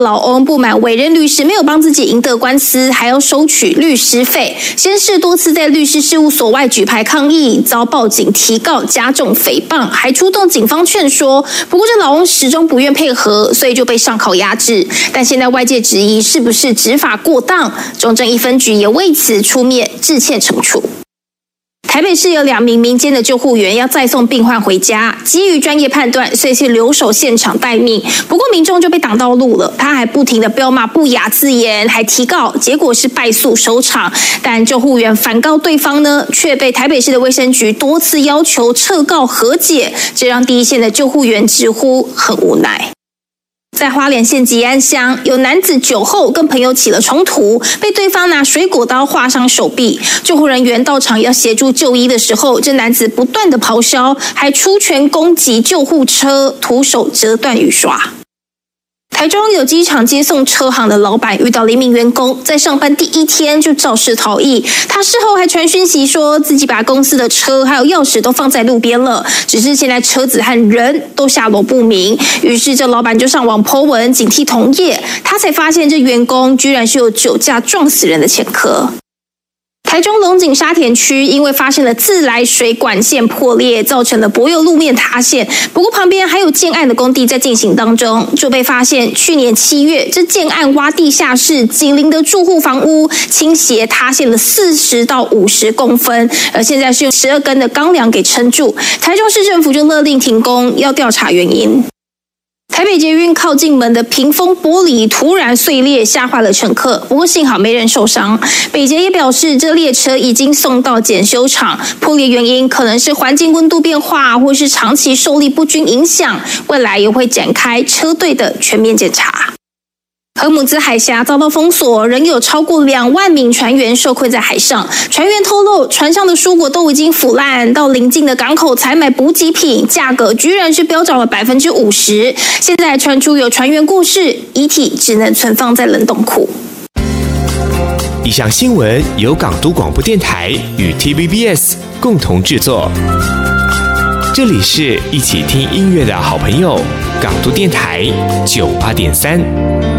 老翁不满委任律师没有帮自己赢得官司，还要收取律师费，先是多次在律师事务所外举牌抗议，遭报警提告加重诽谤，还出动警方劝说。不过这老翁始终不愿配合，所以就被上铐压制。但现在外界质疑是不是执法过当，中正一分局也为此出面致歉惩处。台北市有2名民间的救护员要再送病患回家，基于专业判断，所以是留守现场待命。不过民众就被挡到路了，他还不停的飙骂不雅字眼，还提告，结果是败诉收场。但救护员反告对方呢，却被台北市的卫生局多次要求撤告和解，这让第一线的救护员直呼很无奈。在花莲县吉安乡，有男子酒后跟朋友起了冲突，被对方拿水果刀划伤手臂。救护人员到场要协助就医的时候，这男子不断的咆哮，还出拳攻击救护车，徒手折断雨刷。台中有机场接送车行的老板遇到了一名员工，在上班第1天就肇事逃逸。他事后还传讯息说自己把公司的车还有钥匙都放在路边了，只是现在车子和人都下落不明。于是这老板就上网 po 文警惕同业，他才发现这员工居然是有酒驾撞死人的前科。台中龙井沙田区因为发生了自来水管线破裂，造成了柏油路面塌陷。不过旁边还有建案的工地在进行当中，就被发现去年7月，这建案挖地下室，紧邻的住户房屋倾斜塌陷了40到50公分，而现在是用12根的钢梁给撑住。台中市政府就勒令停工，要调查原因。台北捷运靠近门的屏风玻璃突然碎裂，吓坏了乘客，不过幸好没人受伤。北捷也表示，这列车已经送到检修厂，破裂原因可能是环境温度变化，或是长期受力不均影响，未来也会展开车队的全面检查。荷姆兹海峡遭到封锁，仍有超过2万名船员受困在海上。船员透露，船上的蔬果都已经腐烂，到邻近的港口采买补给品，价格居然是飙涨了50%。现在传出有船员过世，遗体只能存放在冷冻库。 以上新闻由港都广播电台与 TVBS 共同制作。这里是一起听音乐的好朋友，港都电台98.3。